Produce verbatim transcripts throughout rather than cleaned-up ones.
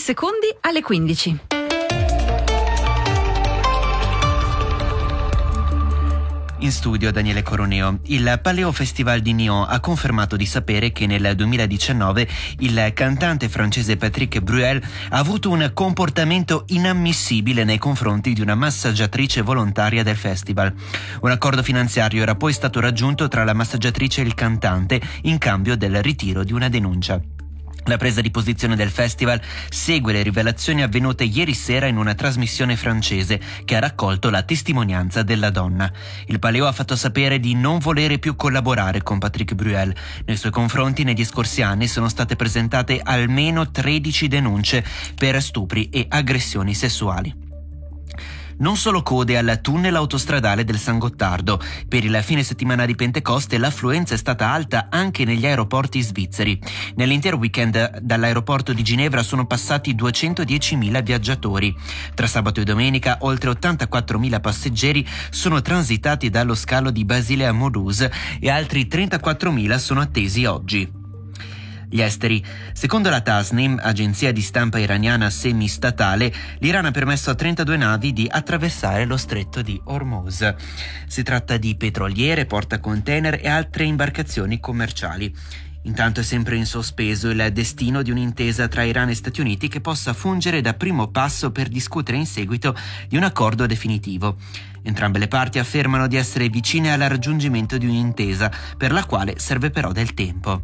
secondi alle quindici. In studio Daniele Coroneo. Il Paleo Festival di Nyon ha confermato di sapere che nel duemiladiciannove il cantante francese Patrick Bruel ha avuto un comportamento inammissibile nei confronti di una massaggiatrice volontaria del festival. Un accordo finanziario era poi stato raggiunto tra la massaggiatrice e il cantante in cambio del ritiro di una denuncia. La presa di posizione del festival segue le rivelazioni avvenute ieri sera in una trasmissione francese che ha raccolto la testimonianza della donna. Il Paleo ha fatto sapere di non volere più collaborare con Patrick Bruel. Nei suoi confronti negli scorsi anni sono state presentate almeno tredici denunce per stupri e aggressioni sessuali. Non solo code al tunnel autostradale del San Gottardo. Per il fine settimana di Pentecoste l'affluenza è stata alta anche negli aeroporti svizzeri. Nell'intero weekend dall'aeroporto di Ginevra sono passati duecentodiecimila viaggiatori. Tra sabato e domenica oltre ottantaquattromila passeggeri sono transitati dallo scalo di Basilea Mulhouse e altri trentaquattromila sono attesi oggi. Gli esteri. Secondo la Tasnim, agenzia di stampa iraniana semistatale, l'Iran ha permesso a trentadue navi di attraversare lo stretto di Hormuz. Si tratta di petroliere, portacontainer e altre imbarcazioni commerciali. Intanto è sempre in sospeso il destino di un'intesa tra Iran e Stati Uniti che possa fungere da primo passo per discutere in seguito di un accordo definitivo. Entrambe le parti affermano di essere vicine al raggiungimento di un'intesa, per la quale serve però del tempo.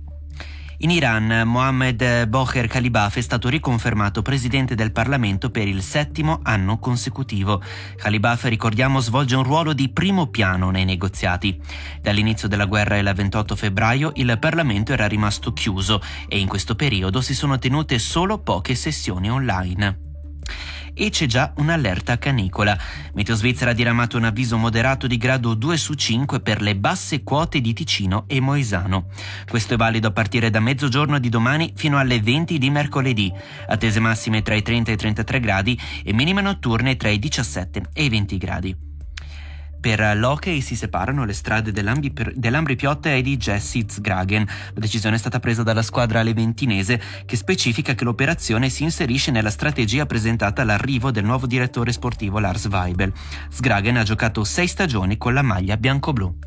In Iran, Mohammed Boher Khalibaf è stato riconfermato presidente del Parlamento per il settimo anno consecutivo. Khalibaf, ricordiamo, svolge un ruolo di primo piano nei negoziati. Dall'inizio della guerra il ventotto febbraio il Parlamento era rimasto chiuso e in questo periodo si sono tenute solo poche sessioni online. E c'è già un'allerta canicola. Meteo Svizzera ha diramato un avviso moderato di grado due su cinque per le basse quote di Ticino e Moesano. Questo è valido a partire da mezzogiorno di domani fino alle venti di mercoledì. Attese massime tra i trenta e i trentatré gradi e minime notturne tra i diciassette e i venti gradi. Per l'hockey si separano le strade dell'Ambripiotta e di Jesse Zgragen. La decisione è stata presa dalla squadra leventinese, che specifica che l'operazione si inserisce nella strategia presentata all'arrivo del nuovo direttore sportivo Lars Weibel. Zgragen ha giocato sei stagioni con la maglia bianco-blu.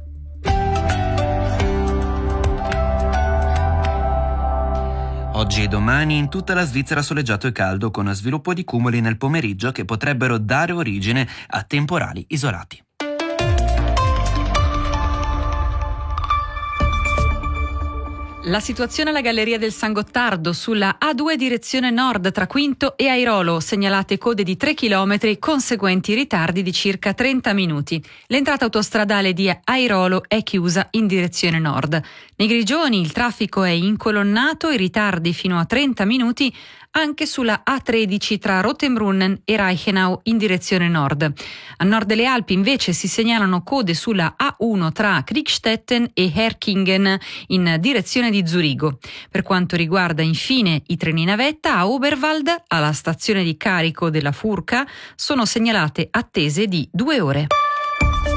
Oggi e domani in tutta la Svizzera soleggiato e caldo, con sviluppo di cumuli nel pomeriggio che potrebbero dare origine a temporali isolati. La situazione alla Galleria del San Gottardo sulla A due direzione nord tra Quinto e Airolo, segnalate code di tre chilometri, conseguenti ritardi di circa trenta minuti. L'entrata autostradale di Airolo è chiusa in direzione nord. Nei Grigioni il traffico è incolonnato e ritardi fino a trenta minuti anche sulla A tredici tra Rotenbrunnen e Reichenau in direzione nord. A nord delle Alpi invece si segnalano code sulla A uno tra Kriegstetten e Herkingen in direzione di Zurigo. Per quanto riguarda infine i treni navetta, a Oberwald, alla stazione di carico della Furka, sono segnalate attese di due ore.